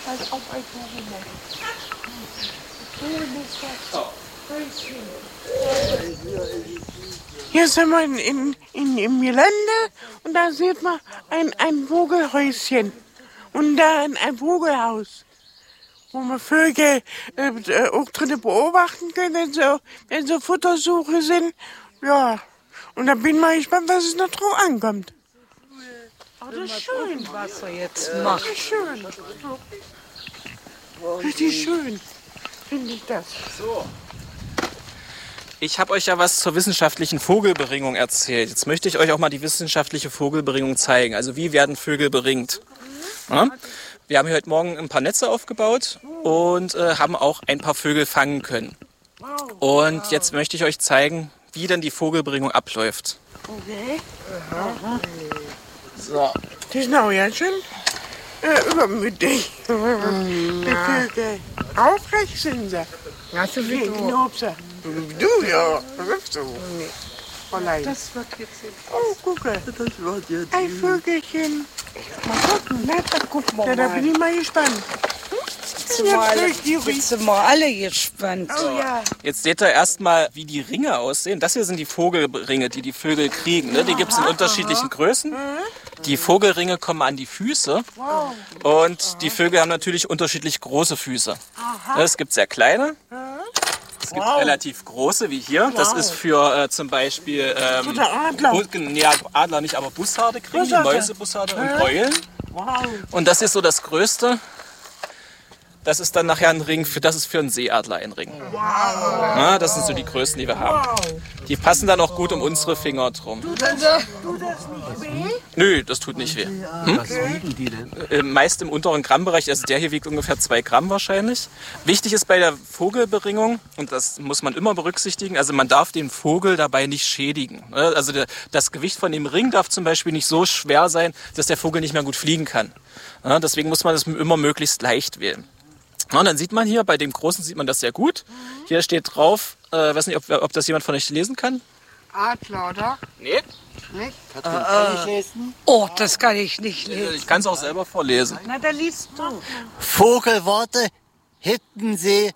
halt auf ein Vogelnest. Hier sind wir im Gelände und da sieht man ein Vogelhäuschen und da ein Vogelhaus, wo man Vögel auch drinnen beobachten können, wenn so Futtersuche sind. Ja, und da bin ich mal gespannt, was es noch drauf ankommt. Oh, das ist schön. Was er jetzt macht. Das ist schön. Richtig schön, finde ich das. So. Ich habe euch ja was zur wissenschaftlichen Vogelberingung erzählt. Jetzt möchte ich euch auch mal die wissenschaftliche Vogelberingung zeigen. Also wie werden Vögel beringt? Ja? Wir haben hier heute Morgen ein paar Netze aufgebaut und haben auch ein paar Vögel fangen können. Und jetzt möchte ich euch zeigen, wie denn die Vogelberingung abläuft. Okay. So. Die sind auch ganz schön übermütig. Die Vögel. Aufrecht sind sie. Ja, so wie du. Knopse. Du, ja. So. Allein. Das wird jetzt nicht. Oh, gucke. Das wird jetzt. Ein Vögelchen. Mal gucken. Na, da gucken wir da bin ich mal gespannt. Jetzt sind wir alle gespannt. Oh ja. Jetzt seht ihr erstmal, wie die Ringe aussehen. Das hier sind die Vogelringe, die die Vögel kriegen. Ne? Die gibt es in unterschiedlichen Größen. Die Vogelringe kommen an die Füße. Und die Vögel haben natürlich unterschiedlich große Füße. Es gibt sehr kleine. Es gibt relativ große, wie hier. Das ist für zum Beispiel Adler. Ja, Adler nicht, aber Bussarde kriegen die, Mäuse, Bussarde und Eulen. Wow. Und das ist so das Größte. Das ist dann nachher ein Ring, das ist für einen Seeadler ein Ring. Ja, das sind so die größten, die wir haben. Die passen dann auch gut um unsere Finger drum. Tut das nicht weh? Nö, das tut nicht weh. Was wiegen die denn? Meist im unteren Grammbereich, also der hier wiegt ungefähr 2 Gramm wahrscheinlich. Wichtig ist bei der Vogelberingung, und das muss man immer berücksichtigen, also man darf den Vogel dabei nicht schädigen. Also das Gewicht von dem Ring darf zum Beispiel nicht so schwer sein, dass der Vogel nicht mehr gut fliegen kann. Ja, deswegen muss man das immer möglichst leicht wählen. Ja, und dann sieht man hier, bei dem Großen sieht man das sehr gut. Hier steht drauf, weiß nicht, ob das jemand von euch lesen kann. Adler, oder? Nee. Nicht? Kann ich lesen? Oh, das kann ich nicht lesen. Ich kann es auch selber vorlesen. Na, da liest du. Vogelworte, Hittensee,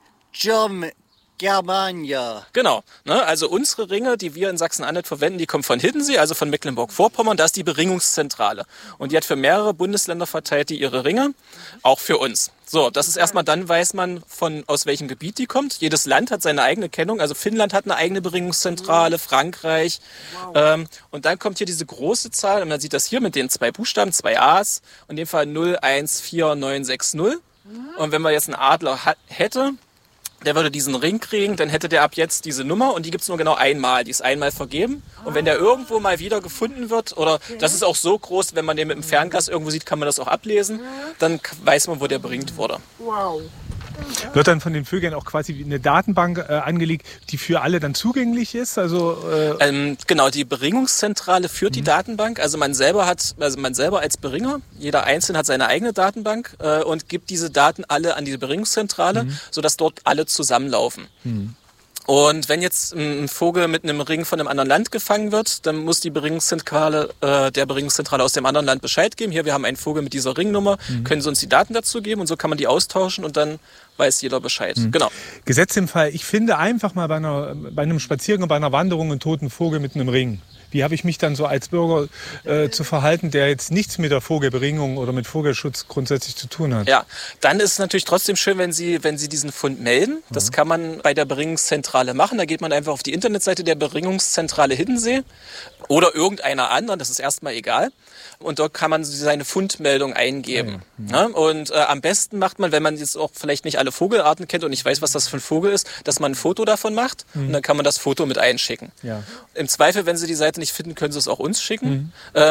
Germania. Genau. Ne? Also unsere Ringe, die wir in Sachsen-Anhalt verwenden, die kommen von Hiddensee, also von Mecklenburg-Vorpommern. Da ist die Beringungszentrale. Und die hat für mehrere Bundesländer verteilt die ihre Ringe, auch für uns. So, das ist erstmal, dann weiß man, aus welchem Gebiet die kommt. Jedes Land hat seine eigene Kennung. Also Finnland hat eine eigene Beringungszentrale, Frankreich. Und dann kommt hier diese große Zahl, und man sieht das hier mit den 2 Buchstaben, 2 A's, in dem Fall 014960. Und wenn man jetzt einen Adler hätte, der würde diesen Ring kriegen, dann hätte der ab jetzt diese Nummer und die gibt es nur genau einmal. Die ist einmal vergeben. Und wenn der irgendwo mal wieder gefunden wird, oder das ist auch so groß, wenn man den mit dem Fernglas irgendwo sieht, kann man das auch ablesen, dann weiß man, wo der beringt wurde. Wow. Wird dann von den Vögeln auch quasi eine Datenbank angelegt, die für alle dann zugänglich ist? Also, genau, die Beringungszentrale führt die Datenbank. Also man selber als Beringer, jeder Einzelne hat seine eigene Datenbank und gibt diese Daten alle an die Beringungszentrale, sodass dort alle zusammenlaufen. Und wenn jetzt ein Vogel mit einem Ring von einem anderen Land gefangen wird, dann muss die Beringungszentrale der Beringungszentrale aus dem anderen Land Bescheid geben. Hier, wir haben einen Vogel mit dieser Ringnummer, können Sie uns die Daten dazu geben und so kann man die austauschen und dann weiß jeder Bescheid. Genau. Gesetzt im Fall, ich finde einfach mal bei einem Spaziergang, bei einer Wanderung einen toten Vogel mit einem Ring. Wie habe ich mich dann so als Bürger zu verhalten, der jetzt nichts mit der Vogelberingung oder mit Vogelschutz grundsätzlich zu tun hat? Ja, dann ist es natürlich trotzdem schön, wenn Sie diesen Fund melden. Das kann man bei der Beringungszentrale machen. Da geht man einfach auf die Internetseite der Beringungszentrale Hiddensee oder irgendeiner anderen, das ist erstmal egal. Und dort kann man seine Fundmeldung eingeben. Ja, und am besten macht man, wenn man jetzt auch vielleicht nicht alle Vogelarten kennt und nicht weiß, was das für ein Vogel ist, dass man ein Foto davon macht und dann kann man das Foto mit einschicken. Ja. Im Zweifel, wenn Sie die Seite nicht finden, können Sie es auch uns schicken.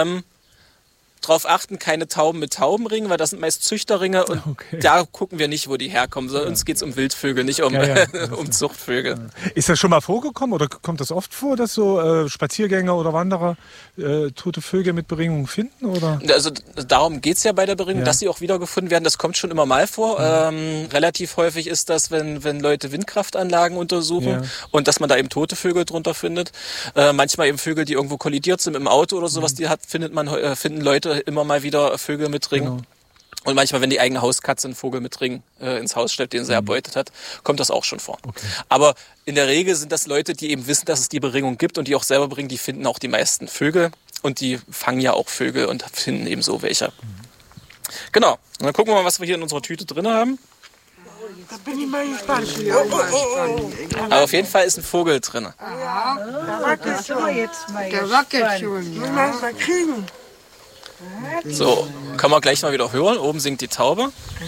Darauf achten, keine Tauben mit Taubenringen, weil das sind meist Züchterringe und da gucken wir nicht, wo die herkommen. So, uns geht es um Wildvögel, nicht um, um Zuchtvögel. Ist das schon mal vorgekommen oder kommt das oft vor, dass so Spaziergänger oder Wanderer tote Vögel mit Beringung finden? Oder? Also darum geht es ja bei der Beringung, dass sie auch wiedergefunden werden. Das kommt schon immer mal vor. Relativ häufig ist das, wenn Leute Windkraftanlagen untersuchen und dass man da eben tote Vögel drunter findet. Manchmal eben Vögel, die irgendwo kollidiert sind im Auto oder sowas, finden Leute immer mal wieder Vögel mit Ringen. Und manchmal, wenn die eigene Hauskatze einen Vogel mit Ring ins Haus stellt, den sie erbeutet hat, kommt das auch schon vor. Okay. Aber in der Regel sind das Leute, die eben wissen, dass es die Beringung gibt und die auch selber bringen, die finden auch die meisten Vögel. Und die fangen ja auch Vögel und finden eben so welche. Genau. Und dann gucken wir mal, was wir hier in unserer Tüte drin haben. Da bin ich mal gespannt. Aber auf jeden Fall ist ein Vogel drin. Der wackelt schon. Der wackelt schon. Müssen wir mal kriegen. So, können wir gleich mal wieder hören. Oben singt die Taube.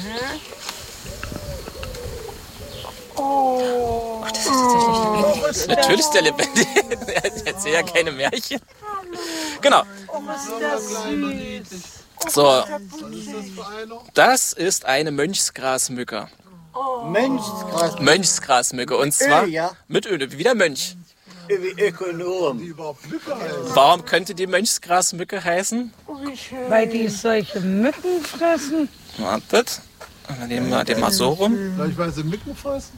Natürlich ist der lebendig. Er erzählt ja keine Märchen. Genau. So, das ist eine Mönchsgrasmücke. Mönchsgras. Mönchsgrasmücke. Und zwar Ja. mit Öl, wie der Mönch. Wie Ökonom. Warum könnte die Mönchsgrasmücke heißen? Weil die solche Mücken fressen. Wartet. Dann nehmen wir den mal so rum. Vielleicht weil sie Mücken fressen.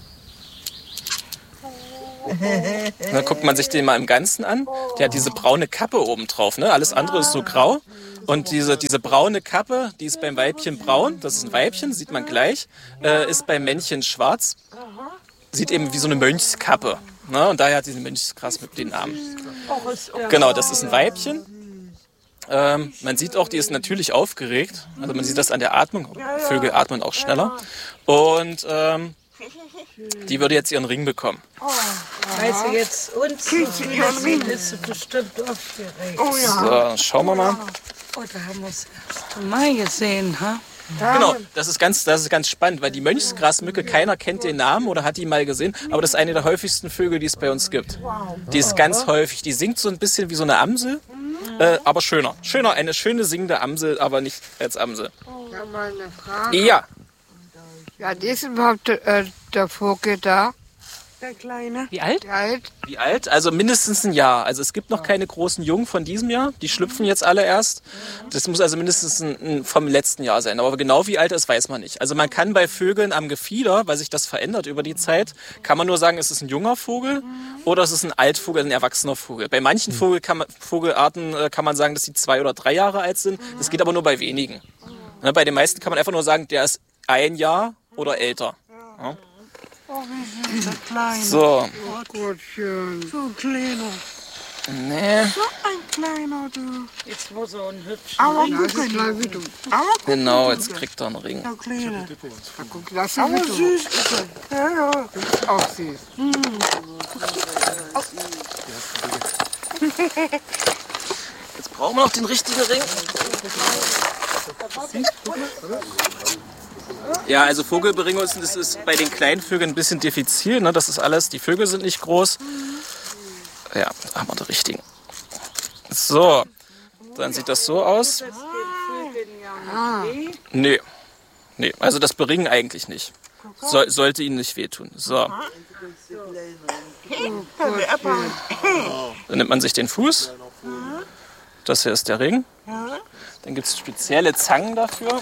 Dann guckt man sich den mal im Ganzen an. Der hat diese braune Kappe oben drauf. Ne? Alles andere ist so grau. Und diese braune Kappe, die ist beim Weibchen braun. Das ist ein Weibchen, sieht man gleich. Ist beim Männchen schwarz. Sieht eben wie so eine Mönchskappe. Ne? Und daher hat diese Mönchsgrasmücke den Namen. Genau, das ist ein Weibchen. Man sieht auch, die ist natürlich aufgeregt. Also man sieht das an der Atmung. Vögel atmen auch schneller. Und die würde jetzt ihren Ring bekommen. Weil sie jetzt uns sieht, ist sie bestimmt aufgeregt. So, schauen wir mal. Oh, da haben wir es erst mal gesehen, ha? Genau, das ist ganz spannend, weil die Mönchsgrasmücke, keiner kennt den Namen oder hat die mal gesehen, aber das ist eine der häufigsten Vögel, die es bei uns gibt. Die ist ganz häufig. Die singt so ein bisschen wie so eine Amsel, aber schöner. Eine schöne singende Amsel, aber nicht als Amsel. Ich habe mal eine Frage. Ja, Ja, die ist überhaupt der Vogel da? Der Kleine. wie alt? Der alt? Wie alt? Also mindestens ein Jahr. Also es gibt noch keine großen Jungen von diesem Jahr. Die schlüpfen jetzt alle erst. Das muss also mindestens vom letzten Jahr sein. Aber genau wie alt es weiß man nicht. Also man kann bei Vögeln am Gefieder, weil sich das verändert über die Zeit, kann man nur sagen, es ist ein junger Vogel oder es ist ein Altvogel, ein erwachsener Vogel. Bei manchen Vogelarten kann man sagen, dass sie 2 oder 3 Jahre alt sind. Das geht aber nur bei wenigen. Ne, bei den meisten kann man einfach nur sagen, der ist 1 Jahr oder älter. Ja. Der Kleine. So. Oh Gott, schön. So ein Kleiner. Nee. So ein Kleiner, du. Jetzt muss er einen hübschen Aber Das guck ist gleich wie du. Genau, jetzt kriegt er einen Ring. Der Kleine. Na, guck, das ist Aber wie du. süß ist er. Ja, ja. Auch süß. Jetzt brauchen wir noch den richtigen Ring. Ja, also Vogelberingung ist bei den kleinen Vögeln ein bisschen diffizil. Ne? Das ist alles, die Vögel sind nicht groß. Ja, da haben wir den richtigen. So, dann sieht das so aus. Nee, also das Beringen eigentlich nicht. Sollte ihnen nicht wehtun. So. Dann nimmt man sich den Fuß. Das hier ist der Ring. Dann gibt es spezielle Zangen dafür.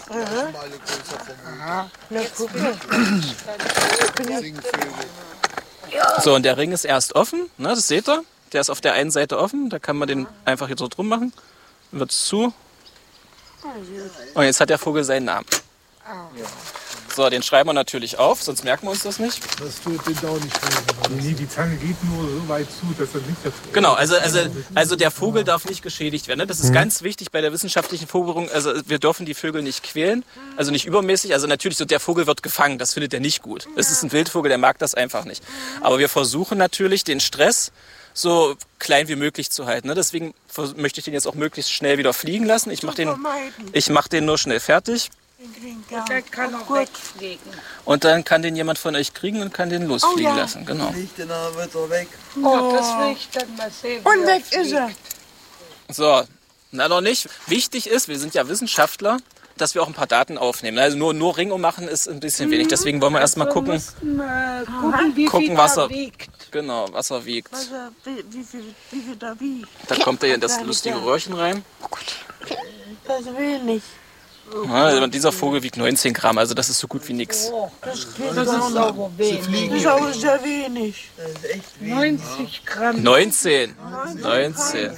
So, und der Ring ist erst offen, ne, das seht ihr. Der ist auf der einen Seite offen, da kann man den einfach hier so drum machen. Dann wird es zu. Und jetzt hat der Vogel seinen Namen. So, den schreiben wir natürlich auf, sonst merken wir uns das nicht. Das tut den Dau nicht weh. Nee, die Zange geht nur so weit zu, dass er nicht dafür. Genau, also der Vogel darf nicht geschädigt werden. Ne? Das ist ganz wichtig bei der wissenschaftlichen Vogelberingung. Also wir dürfen die Vögel nicht quälen, also nicht übermäßig. Also natürlich, so der Vogel wird gefangen, das findet er nicht gut. Es ist ein Wildvogel, der mag das einfach nicht. Aber wir versuchen natürlich, den Stress so klein wie möglich zu halten. Ne? Deswegen möchte ich den jetzt auch möglichst schnell wieder fliegen lassen. Ich mache den nur schnell fertig. Der kann auch wegfliegen. Und dann kann den jemand von euch kriegen und kann den losfliegen lassen. Genau. Fliegt dann wird er weg. Oh, das will ich dann mal sehen. wie Und er weg fliegt. ist er. So, na noch nicht. Wichtig ist, wir sind ja Wissenschaftler, dass wir auch ein paar Daten aufnehmen. Also nur Ring ummachen ist ein bisschen wenig. Deswegen wollen wir erstmal gucken, Wir müssten mal gucken, wie Gucken, viel was er er- wiegt. genau, was er wiegt. Also, wie viel da wiegt? Da kommt er in das lustige Röhrchen rein. Das ist wenig. Ja, dieser Vogel wiegt 19 Gramm, also das ist so gut wie nichts. Das ist aber wenig. Das ist auch sehr wenig. 90 Gramm. 19. Das ist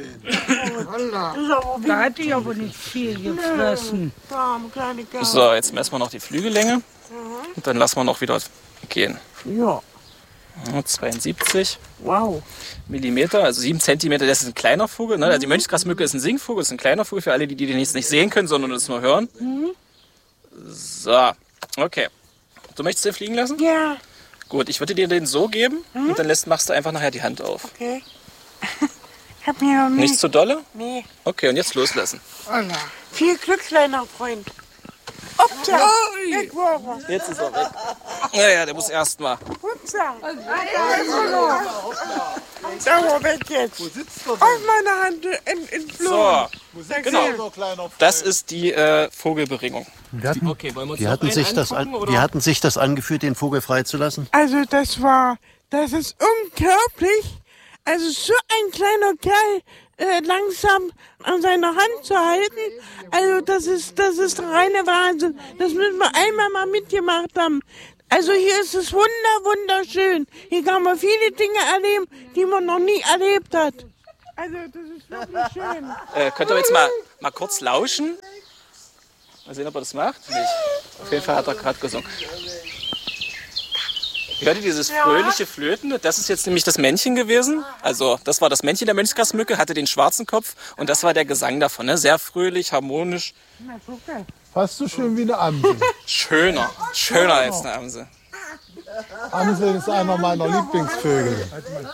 aber Da hatte ich aber nicht viel gefressen. kleine Kerl. So, jetzt messen wir noch die Flügellänge und dann lassen wir noch wieder gehen. Ja, Ja, 72 wow. Millimeter, also 7 Zentimeter, das ist ein kleiner Vogel. Ne? Also die Mönchsgrasmücke ist ein Singvogel, ist ein kleiner Vogel für alle, die den jetzt nicht sehen können, sondern das nur hören. So, okay. Du möchtest den fliegen lassen? Ja, Gut, ich würde dir den so geben und dann machst du einfach nachher die Hand auf. okay. Ich hab mir noch Nicht zu dolle? Nee. Okay, und jetzt loslassen. Viel Glück, kleiner Freund. Upsa, weg war er. Jetzt ist er weg. Naja, der muss erst mal. Upsa. Da war weg jetzt. Wo sitzt er Auf denn? meiner Hand entflohen. So, Wo sitzt genau. er, kleiner Freund? Das ist die Vogelberingung. Okay, wollen wir uns Wie noch hatten, einen sich das angucken, an, oder? wie hatten sich das angefühlt, den Vogel freizulassen? Also das ist unglaublich. Also so ein kleiner Kerl langsam an seiner Hand zu halten. Also das ist der reine Wahnsinn. Das müssen wir einmal mal mitgemacht haben. Also hier ist es wunderschön. Hier kann man viele Dinge erleben, die man noch nie erlebt hat. Also das ist wirklich schön. Könnt ihr jetzt mal kurz lauschen? Mal sehen, ob er das macht. Nicht. Auf jeden Fall hat er gerade gesungen. Hört ihr dieses fröhliche Flöten? Das ist jetzt nämlich das Männchen gewesen. Also das war das Männchen der Mönchsgrasmücke, hatte den schwarzen Kopf und das war der Gesang davon. Ne? Sehr fröhlich, harmonisch. Fast so schön wie eine Amsel. Schöner als eine Amsel. Amsel ist einer meiner Lieblingsvögel.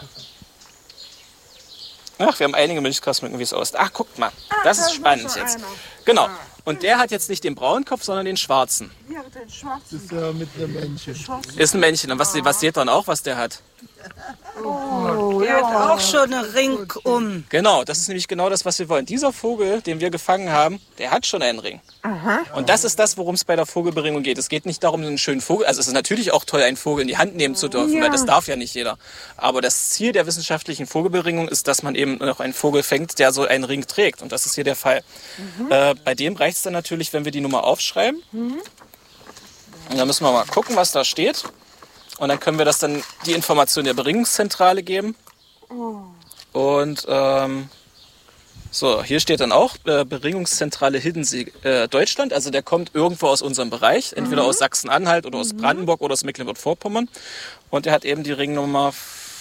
Ach, wir haben einige Mönchsgrasmücken, wie es aussieht. Ach, guckt mal, das ist spannend jetzt. Genau. Und der hat jetzt nicht den braunen Kopf, sondern den schwarzen. Ja, den schwarzen. Das ist ja mit einem Männchen. Ist ein Männchen. Und was seht ihr dann auch, was der hat? Der hat auch schon einen Ring um. Genau, das ist nämlich genau das, was wir wollen. Dieser Vogel, den wir gefangen haben, der hat schon einen Ring. Und das ist das, worum es bei der Vogelberingung geht. Es geht nicht darum, einen schönen Vogel, also es ist natürlich auch toll, einen Vogel in die Hand nehmen zu dürfen, weil das darf ja nicht jeder. Aber das Ziel der wissenschaftlichen Vogelberingung ist, dass man eben noch einen Vogel fängt, der so einen Ring trägt. Und das ist hier der Fall. Bei dem reicht es dann natürlich, wenn wir die Nummer aufschreiben. Und dann müssen wir mal gucken, was da steht. Und dann können wir das dann die Information der Beringungszentrale geben. Und so, hier steht dann auch Beringungszentrale Hiddensee Deutschland. Also der kommt irgendwo aus unserem Bereich, entweder aus Sachsen-Anhalt oder aus Brandenburg oder aus Mecklenburg-Vorpommern. Und er hat eben die Ringnummer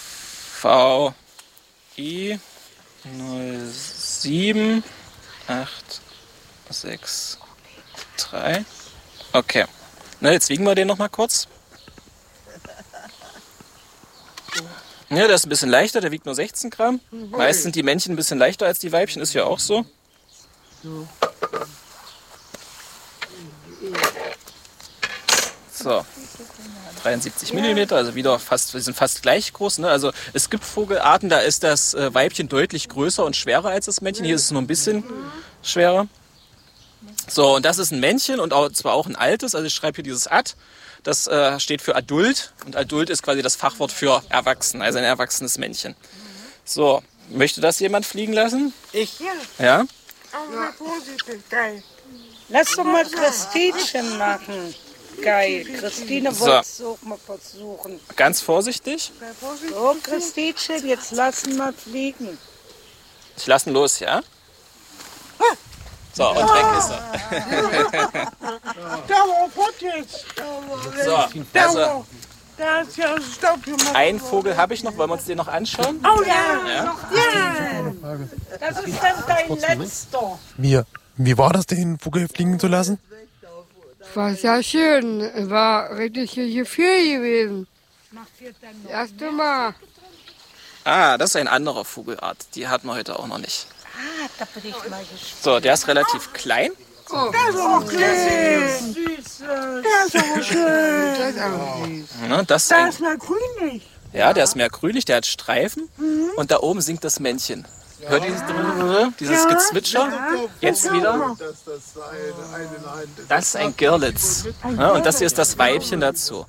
VI 07863. Okay. Na, jetzt wiegen wir den noch mal kurz. Ja, der ist ein bisschen leichter, der wiegt nur 16 Gramm. Meist sind die Männchen ein bisschen leichter als die Weibchen, ist ja auch so. So, 73 Millimeter, also wieder fast, wir sind fast gleich groß. Ne? Also es gibt Vogelarten, da ist das Weibchen deutlich größer und schwerer als das Männchen. Hier ist es nur ein bisschen schwerer. So, und das ist ein Männchen und zwar auch ein altes, also ich schreibe hier dieses Ad. Das steht für Adult und Adult ist quasi das Fachwort für erwachsen, also ein erwachsenes Männchen. So, möchte das jemand fliegen lassen? Ich? Ja? Aber vorsichtig, geil. Lass doch mal Christinchen machen. Geil. Christine So. wollte es auch mal versuchen. Ganz vorsichtig. So, Christinchen, jetzt lassen wir fliegen. Ich lasse ihn los, ja? So, und weg ist er. Da war fort jetzt. So, also Da ist ja Staub gemacht. einen Vogel habe ich noch, wollen wir uns den noch anschauen? Oh ja. Ja? Das ist dann dein letzter. Wie war das, den Vogel fliegen zu lassen? War sehr schön. War richtig Gefühl gewesen. Das erste Mal. Ah, das ist ein anderer Vogelart. Die hatten wir heute auch noch nicht. Ah, da bin ich mal gespannt. So, der ist relativ klein. Das ist aber klein. Süß. Das ist aber schön. Das ist aber süß. Ne, das ist Da ein, ist mal grünlich. ja, der ist mehr grünlich, der hat Streifen. Und da oben singt das Männchen. Hört ihr dieses Gezwitscher? Jetzt wieder. Das ist ein Girlitz. Ja, und das hier ist das Weibchen dazu.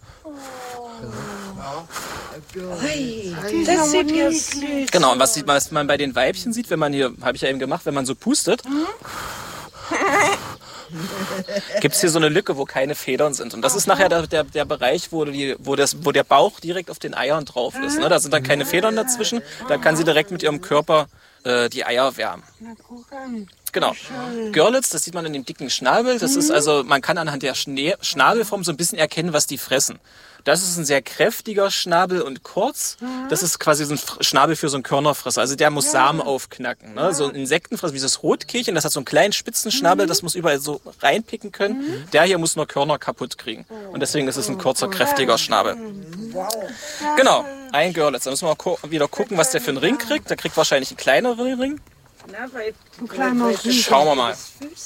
Das sieht ja süß. Genau, und was man bei den Weibchen sieht, wenn man hier, habe ich ja eben gemacht, wenn man so pustet, gibt es hier so eine Lücke, wo keine Federn sind. Und das ist nachher der Bereich, wo der Bauch direkt auf den Eiern drauf ist. Ne? Da sind dann keine Federn dazwischen. Da kann sie direkt mit ihrem Körper die Eier wärmen. Genau. Görlitz, das sieht man in dem dicken Schnabel. Das ist also, man kann anhand der Schnabelform so ein bisschen erkennen, was die fressen. Das ist ein sehr kräftiger Schnabel und kurz. Das ist quasi so ein Schnabel für so einen Körnerfresser. Also der muss Samen aufknacken. Ne? So ein Insektenfresser, wie das Rotkehlchen, das hat so einen kleinen spitzen Schnabel, das muss überall so reinpicken können. Der hier muss nur Körner kaputt kriegen. Und deswegen ist es ein kurzer, kräftiger Schnabel. Genau, ein Görlitz. Da müssen wir mal wieder gucken, was der für einen Ring kriegt. Der kriegt wahrscheinlich einen kleineren Ring. Schauen wir mal.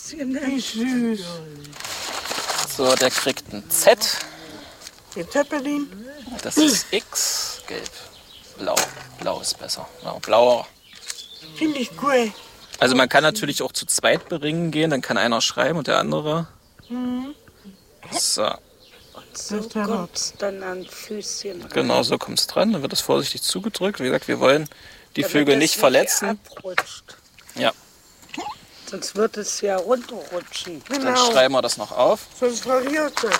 So, der kriegt ein Z. Den Zeppelin. Das ist X. Gelb. Blau. Blau ist besser. Ja, blauer. Finde ich cool. Also man kann natürlich auch zu zweit beringen gehen. Dann kann einer schreiben und der andere. So. So kommt es dann an Füßchen rein. Genau, so kommt es dran. Dann wird es vorsichtig zugedrückt. Wie gesagt, wir wollen die Vögel nicht verletzen. Abrutscht. Ja. Sonst wird es ja runterrutschen. Dann schreiben wir das noch auf. Sonst verliert es.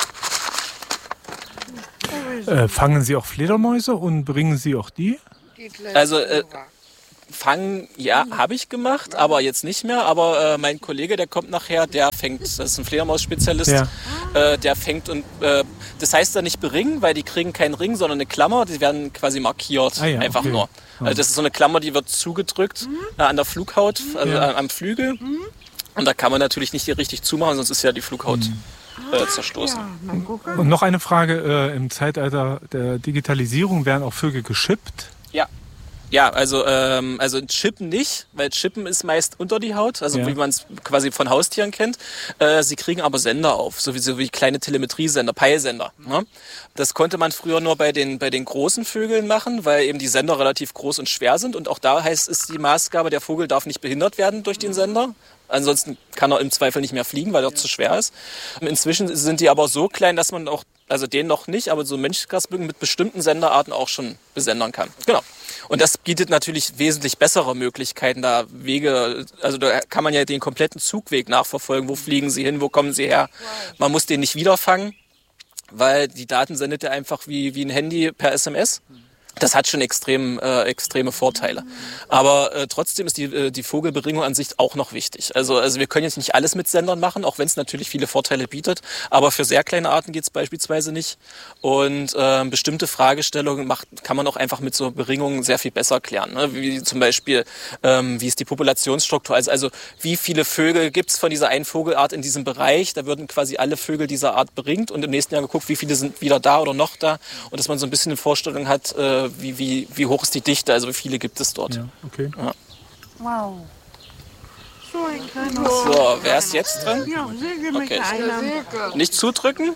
Fangen Sie auch Fledermäuse und bringen Sie auch die? Also fangen, ja, habe ich gemacht, aber jetzt nicht mehr. Aber mein Kollege, der kommt nachher, der fängt, das ist ein Fledermaus-Spezialist, der fängt und das heißt dann nicht beringen, weil die kriegen keinen Ring, sondern eine Klammer, die werden quasi markiert, einfach nur. Also das ist so eine Klammer, die wird zugedrückt an der Flughaut, also am Flügel. Und da kann man natürlich nicht richtig zumachen, sonst ist ja die Flughaut zerstoßen. Und noch eine Frage, im Zeitalter der Digitalisierung werden auch Vögel geschippt? Ja, also Chippen nicht, weil Chippen ist meist unter die Haut, also wie man es quasi von Haustieren kennt. Sie kriegen aber Sender auf, sowieso wie kleine Telemetriesender, Peilsender. Ne? Das konnte man früher nur bei den großen Vögeln machen, weil eben die Sender relativ groß und schwer sind. Und auch da ist die Maßgabe, der Vogel darf nicht behindert werden durch den Sender. Ansonsten kann er im Zweifel nicht mehr fliegen, weil er zu schwer ist. Inzwischen sind die aber so klein, dass man auch, also den noch nicht, aber so Menschgrasmücken mit bestimmten Senderarten auch schon besendern kann. Genau. Und das bietet natürlich wesentlich bessere Möglichkeiten, da Wege, also da kann man ja den kompletten Zugweg nachverfolgen. Wo fliegen sie hin, wo kommen sie her? Man muss den nicht wiederfangen, weil die Daten sendet er einfach wie ein Handy per SMS. Das hat schon extreme Vorteile. Aber trotzdem ist die Vogelberingung an sich auch noch wichtig. Also wir können jetzt nicht alles mit Sendern machen, auch wenn es natürlich viele Vorteile bietet. Aber für sehr kleine Arten geht es beispielsweise nicht. Und bestimmte Fragestellungen kann man auch einfach mit so Beringungen sehr viel besser klären. Ne? Wie zum Beispiel, wie ist die Populationsstruktur? Also wie viele Vögel gibt es von dieser einen Vogelart in diesem Bereich? Da würden quasi alle Vögel dieser Art beringt und im nächsten Jahr geguckt, wie viele sind wieder da oder noch da. Und dass man so ein bisschen eine Vorstellung hat, wie hoch ist die Dichte, also wie viele gibt es dort. Ja, okay. Ja. Wow. So ein kleiner. So, wer ist jetzt dran? Ja, Säge mit Okay. einer. Nicht zudrücken.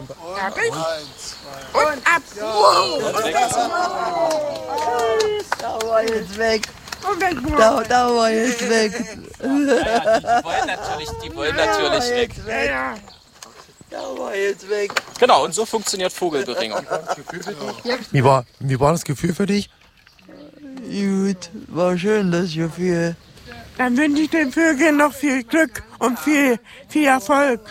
Und ab. Wow. Da war jetzt weg. Und weg. Da war jetzt weg. Die wollen natürlich weg. Ja. Da war jetzt weg. Genau, und so funktioniert Vogelberingung. Wie war das Gefühl für dich? Gut, war schön, das Gefühl. Dann wünsche ich den Vögeln noch viel Glück und viel Erfolg.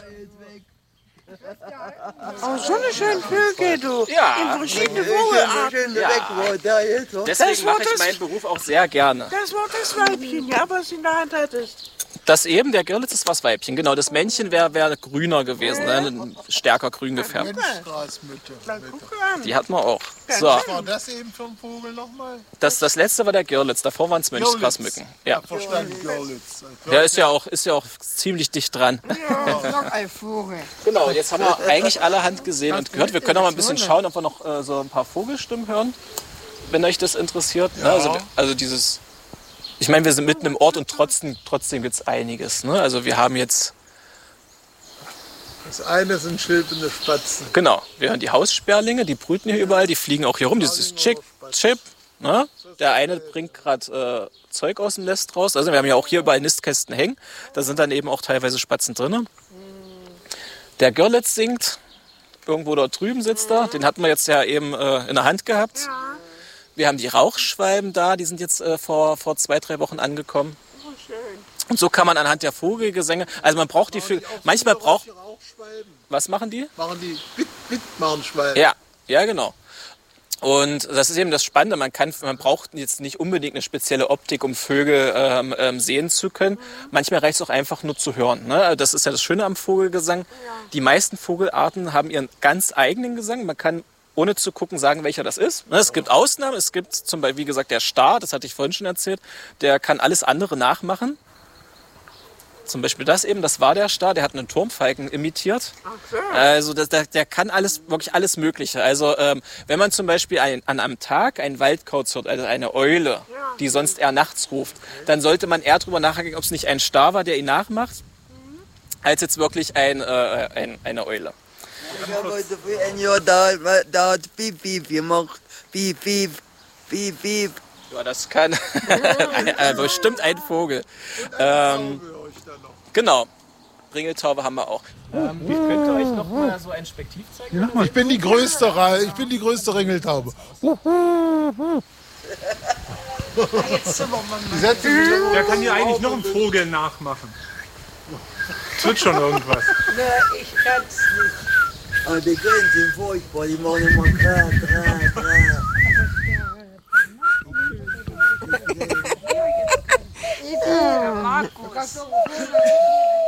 Oh, so eine schöne Vögel, du. Ja. In verschiedene Vogelarten. Deswegen mache ich meinen Beruf auch sehr gerne. Das war das Weibchen, ja, was in der Hand hattest. Das eben, der Görlitz ist was Weibchen. Genau, das Männchen wäre grüner gewesen, ne? Stärker grün gefärbt. Die hat man auch. So. Was war das eben für ein Vogel nochmal? Das letzte war der Görlitz, davor waren es Mönchsgrasmücken. Ja. Verstanden, Görlitz. Der ist ja auch ziemlich dicht dran. Noch ein Vogel. Genau, jetzt haben wir eigentlich allerhand gesehen und gehört. Wir können noch mal ein bisschen schauen, ob wir noch so ein paar Vogelstimmen hören, wenn euch das interessiert. Ja. Also dieses, ich meine, wir sind mitten im Ort und trotzdem gibt es einiges. Ne? Also wir haben jetzt... Das eine sind schilpende Spatzen. Genau, wir hören die Haussperlinge, die brüten hier überall, die fliegen auch hier rum. Dieses Chip. Ne? Der eine bringt gerade Zeug aus dem Nest raus. Also wir haben ja auch hier überall Nistkästen hängen. Da sind dann eben auch teilweise Spatzen drin. Der Görlitz singt. Irgendwo dort drüben sitzt er. Den hatten wir jetzt ja eben in der Hand gehabt. Wir haben die Rauchschwalben da. Die sind jetzt vor 2-3 Wochen angekommen. Und so kann man anhand der Vogelgesänge, also man braucht die Vögel, manchmal braucht, was machen die? Machen die machen Schwalben. Ja, genau. Und das ist eben das Spannende, man braucht jetzt nicht unbedingt eine spezielle Optik, um Vögel sehen zu können. Manchmal reicht es auch einfach nur zu hören. Ne? Das ist ja das Schöne am Vogelgesang. Die meisten Vogelarten haben ihren ganz eigenen Gesang. Man kann ohne zu gucken sagen, welcher das ist. Ne? Es gibt Ausnahmen, es gibt zum Beispiel, wie gesagt, der Star, das hatte ich vorhin schon erzählt, der kann alles andere nachmachen. Zum Beispiel das war der Star, der hat einen Turmfalken imitiert. Also der kann wirklich alles Mögliche. Also wenn man zum Beispiel an einem Tag einen Waldkauz hört, also eine Eule, die sonst eher nachts ruft, dann sollte man eher darüber nachdenken, ob es nicht ein Star war, der ihn nachmacht, als jetzt wirklich eine Eule. Ich habe heute für ein Jahr da hat Piep Piep gemacht. Piep Piep, Piep Piep. Ja, das kann bestimmt ein Vogel. Genau, Ringeltaube haben wir auch. Könnt ihr euch noch mal so ein Spektiv zeigen? Ich bin die größte Ringeltaube. Wer kann hier eigentlich noch einen Vogel nachmachen? Es wird schon irgendwas. Ne, ich kann's nicht. Aber die Gänse sind furchtbar, die machen immer kra, kra, kra. Markus.